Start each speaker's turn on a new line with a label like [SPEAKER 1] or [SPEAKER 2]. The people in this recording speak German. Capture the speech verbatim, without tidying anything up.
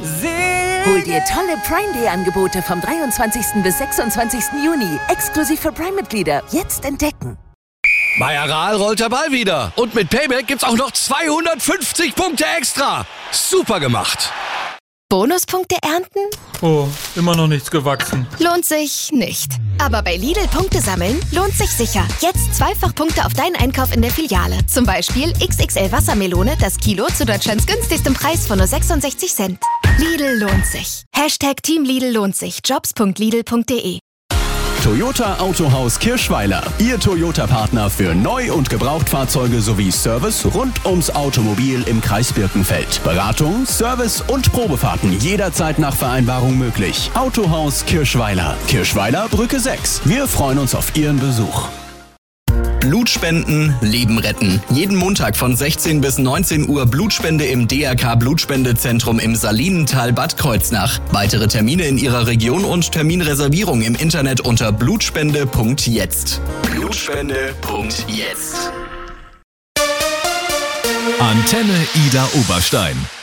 [SPEAKER 1] Hol dir tolle Prime Day Angebote vom dreiundzwanzigsten bis sechsundzwanzigsten Juni. Exklusiv für Prime-Mitglieder. Jetzt entdecken.
[SPEAKER 2] Bei Aral rollt der Ball wieder. Und mit Payback gibt's auch noch zweihundertfünfzig Punkte extra. Super gemacht.
[SPEAKER 3] Bonuspunkte ernten?
[SPEAKER 4] Oh, immer noch nichts gewachsen.
[SPEAKER 3] Lohnt sich nicht. Aber bei Lidl Punkte sammeln lohnt sich sicher. Jetzt zweifach Punkte auf deinen Einkauf in der Filiale. Zum Beispiel X X L Wassermelone, das Kilo zu Deutschlands günstigstem Preis von nur sechsundsechzig Cent. Lidl lohnt sich. Hashtag Team Lidl lohnt sich. jobs punkt lidl punkt de.
[SPEAKER 5] Toyota Autohaus Kirschweiler. Ihr Toyota-Partner für Neu- und Gebrauchtfahrzeuge sowie Service rund ums Automobil im Kreis Birkenfeld. Beratung, Service und Probefahrten jederzeit nach Vereinbarung möglich. Autohaus Kirschweiler. Kirschweiler Brücke sechs. Wir freuen uns auf Ihren Besuch.
[SPEAKER 6] Blutspenden, Leben retten. Jeden Montag von sechzehn bis neunzehn Uhr Blutspende im D R K Blutspendezentrum im Salinental Bad Kreuznach. Weitere Termine in Ihrer Region und Terminreservierung im Internet unter blutspende punkt jetzt. blutspende punkt jetzt.
[SPEAKER 7] Antenne Ida Oberstein.